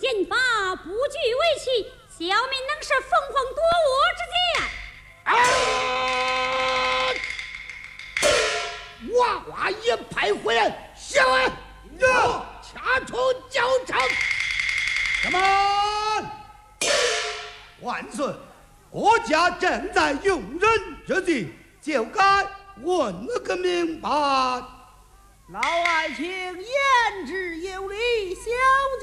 剑法，不惧为奇，小民能是风风夺我之剑。 娃娃也派回来，下来，掐出教场。 什么？万岁！国家正在用人之际，就该问个明白。 老爱卿言之有理，小